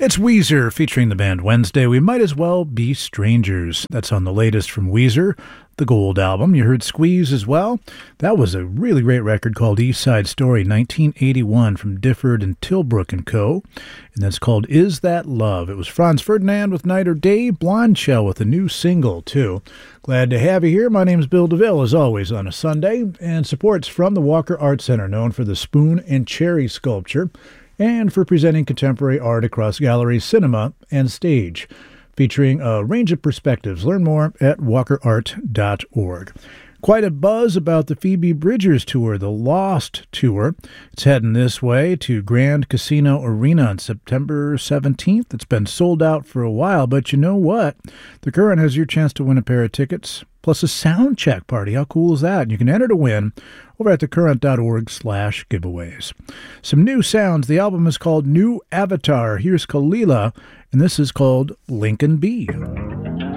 It's Weezer featuring the band Wednesday. We Might As Well Be Strangers. That's on the latest from Weezer, the Gold album. You heard Squeeze as well. That was a really great record called East Side Story, 1981, from Difford and Tilbrook & Co. And that's called Is That Love? It was Franz Ferdinand with Night or Day, Blondshell with a new single, too. Glad to have you here. My name's Bill DeVille, as always, on a Sunday, and support's from the Walker Art Center, known for the spoon and cherry sculpture, and for presenting contemporary art across galleries, cinema, and stage, featuring a range of perspectives. Learn more at walkerart.org. Quite a buzz about the Phoebe Bridgers tour, the Lost Tour. It's heading this way to Grand Casino Arena on September 17th. It's been sold out for a while, but you know what? The Current has your chance to win a pair of tickets, plus a sound check party. How cool is that? You can enter to win over at thecurrent.org/giveaways. Some new sounds. The album is called New Avatar. Here's Kalila, and this is called Lincoln B.